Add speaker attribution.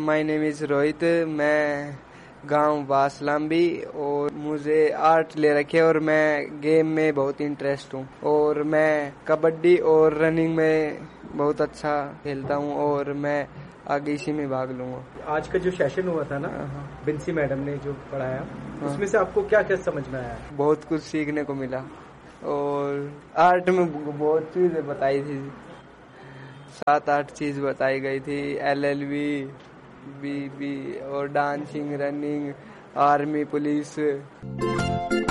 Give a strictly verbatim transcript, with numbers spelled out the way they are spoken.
Speaker 1: My name is Rohit. मैं गांव बासलाम्बी और मुझे आर्ट ले रखे और मैं गेम में बहुत इंटरेस्ट हूँ और मैं कबड्डी और रनिंग में बहुत अच्छा खेलता हूँ और मैं आगे इसी में भाग लूंगा।
Speaker 2: आज का जो सेशन हुआ था ना, बिंसी मैडम ने जो पढ़ाया, उसमें से आपको क्या क्या समझ में आया?
Speaker 1: बहुत कुछ सीखने को मिला और आर्ट में बहुत चीजें बताई थी, सात आठ चीज बताई गई थी, L L B, B B और डांसिंग, रनिंग, आर्मी, पुलिस।